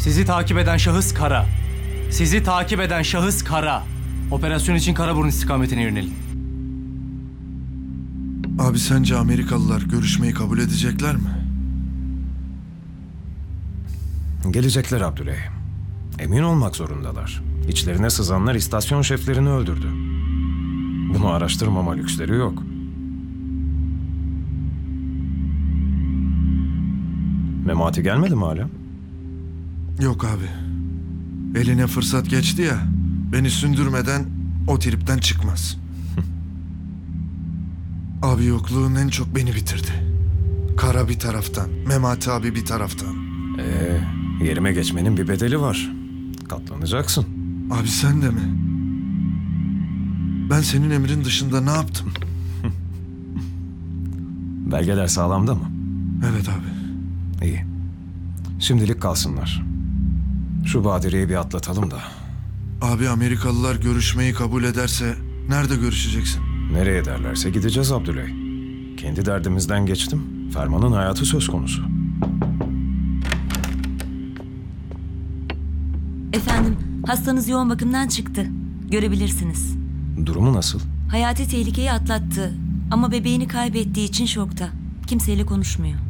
Sizi takip eden şahıs Kara. Sizi takip eden şahıs Kara. Operasyon için Karaburun istikametine yönelin. Abi sence Amerikalılar görüşmeyi kabul edecekler mi? Gelecekler Abdüley. Emin olmak zorundalar. İçlerine sızanlar istasyon şeflerini öldürdü. Bunu araştırmama lüksleri yok. Memati gelmedi mi hala? Yok abi. Eline fırsat geçti ya. Beni sündürmeden o tripten çıkmaz. Abi yokluğun en çok beni bitirdi. Kara bir taraftan, Memati abi bir taraftan. Yerime geçmenin bir bedeli var. Katlanacaksın. Abi sen de mi? Ben senin emrin dışında ne yaptım? Belgeler sağlamda mı? Evet abi. İyi. Şimdilik kalsınlar. Şu badireyi bir atlatalım da. Abi Amerikalılar görüşmeyi kabul ederse nerede görüşeceksin? Nereye derlerse gideceğiz Abdüley. Kendi derdimizden geçtim. Ferman'ın hayatı söz konusu. Efendim, hastanız yoğun bakımdan çıktı. Görebilirsiniz. Durumu nasıl? Hayati tehlikeyi atlattı ama bebeğini kaybettiği için şokta. Kimseyle konuşmuyor.